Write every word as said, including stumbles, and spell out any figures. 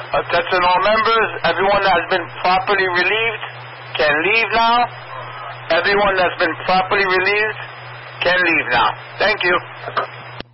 Attention all members, everyone that has been properly relieved can leave now. Everyone that's been properly relieved can leave now. Thank you.